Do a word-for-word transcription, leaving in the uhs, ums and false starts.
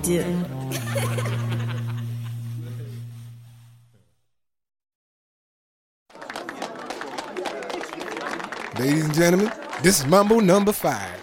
do. Ladies and gentlemen, this is Mambo number five.